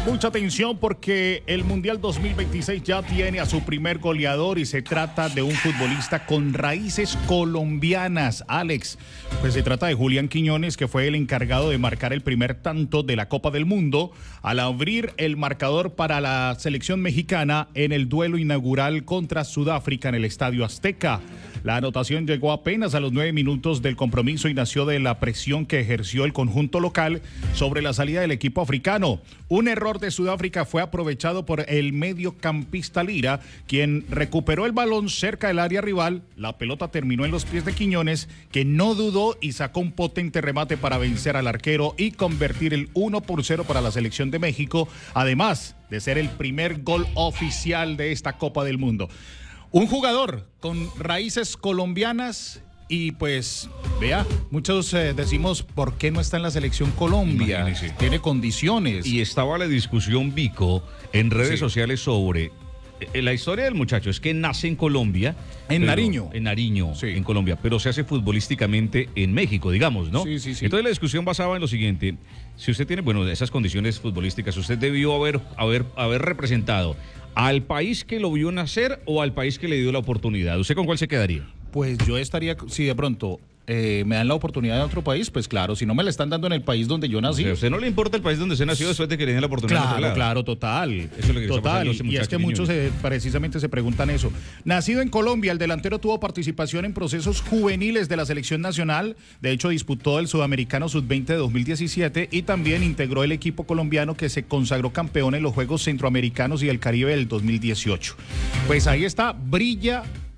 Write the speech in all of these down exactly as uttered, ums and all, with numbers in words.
Mucha atención porque el Mundial dos mil veintiséis ya tiene a su primer goleador y se trata de un futbolista con raíces colombianas. Alex, pues se trata de Julián Quiñones, que fue el encargado de marcar el primer tanto de la Copa del Mundo al abrir el marcador para la selección mexicana en el duelo inaugural contra Sudáfrica en el Estadio Azteca. La anotación llegó apenas a los nueve minutos del compromiso y nació de la presión que ejerció el conjunto local sobre la salida del equipo africano. Un error de Sudáfrica fue aprovechado por el mediocampista Lira, quien recuperó el balón cerca del área rival. La pelota terminó en los pies de Quiñones, que no dudó y sacó un potente remate para vencer al arquero y convertir el uno por cero para la selección de México, además de ser el primer gol oficial de esta Copa del Mundo. Un jugador con raíces colombianas y pues, vea, muchos eh, decimos, ¿por qué no está en la selección Colombia? Imagínese. Tiene condiciones. Y estaba la discusión, Vico, en redes Sí. sociales sobre eh, la historia del muchacho. Es que nace en Colombia. En pero- Nariño. En Nariño, Sí. en Colombia, pero se hace futbolísticamente en México, digamos, ¿no? Sí, sí, sí. Entonces la discusión basaba en lo siguiente. Si usted tiene, bueno, esas condiciones futbolísticas, usted debió haber, haber, haber representado al país que lo vio nacer o al país que le dio la oportunidad. ¿Usted con cuál se quedaría? Pues yo estaría, si de pronto eh, me dan la oportunidad en otro país, pues claro, si no me la están dando en el país donde yo O nací. sea, ¿a usted no le importa el país donde se nació después de que le den la oportunidad? en otro Claro, lado? claro, total. Eso es lo que está total. pasando a Y este es muchacho que muchos Quiñones. se- precisamente se preguntan eso. Nacido en Colombia, el delantero tuvo participación en procesos juveniles de la selección nacional. De hecho, disputó el Sudamericano sub veinte de dos mil diecisiete y también integró el equipo colombiano que se consagró campeón en los Juegos Centroamericanos y del Caribe del dos mil dieciocho. Pues ahí está, brilla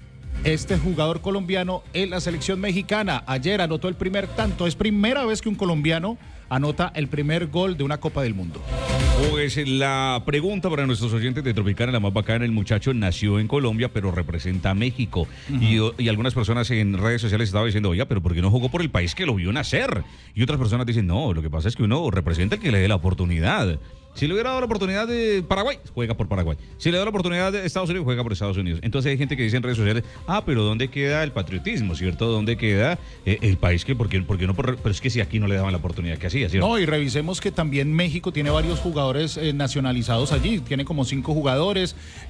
este jugador colombiano en la selección mexicana. Ayer anotó el primer tanto. Es primera vez que un colombiano anota el primer gol de una Copa del Mundo. Pues la pregunta para nuestros oyentes de Tropicana, la más bacana: el muchacho nació en Colombia, pero representa a México. y, y algunas personas en redes sociales estaban diciendo, oiga, pero ¿por qué no jugó por el país que lo vio nacer? Y otras personas dicen, no, lo que pasa es que uno representa el que le dé la oportunidad. Si le hubiera dado la oportunidad de Paraguay, juega por Paraguay. Si le da la oportunidad de Estados Unidos, juega por Estados Unidos. Entonces hay gente que dice en redes sociales, ah, pero ¿dónde queda el patriotismo, cierto? ¿Dónde queda eh, el país que, por qué, por qué no? Por, pero es que si aquí no le daban la oportunidad que hacía, ¿cierto? No, y revisemos que también México tiene varios jugadores eh, nacionalizados allí, tiene como cinco jugadores.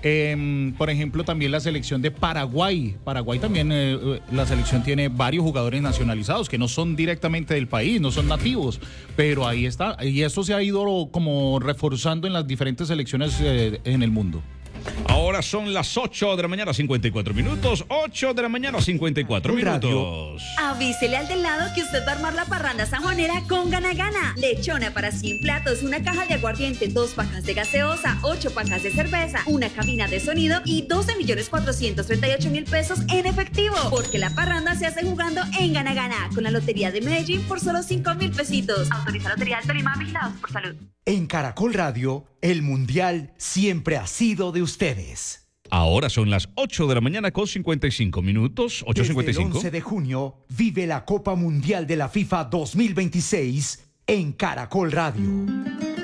Eh, por ejemplo, también la selección de Paraguay. Paraguay también, eh, eh, la selección tiene varios jugadores nacionalizados que no son directamente del país, no son nativos, pero ahí está. Y eso se ha ido como reforzando en las diferentes selecciones eh, en el mundo. Ahora son las ocho de la mañana, cincuenta y cuatro minutos. ocho de la mañana, cincuenta y cuatro minutos. Avísele al del lado que usted va a armar la parranda sanjuanera con Gana Gana. Lechona para cien platos, una caja de aguardiente, dos pacas de gaseosa, ocho pacas de cerveza, una cabina de sonido y doce millones cuatrocientos treinta y ocho mil pesos en efectivo. Porque la parranda se hace jugando en Gana Gana con la Lotería de Medellín por solo cinco mil pesitos. Autoriza Lotería del Tolima, vigilados por salud. En Caracol Radio, el Mundial siempre ha sido de ustedes. Ahora son las ocho de la mañana con cincuenta y cinco minutos. ocho cincuenta y Desde el cinco. once de junio, vive la Copa Mundial de la FIFA dos mil veintiséis en Caracol Radio.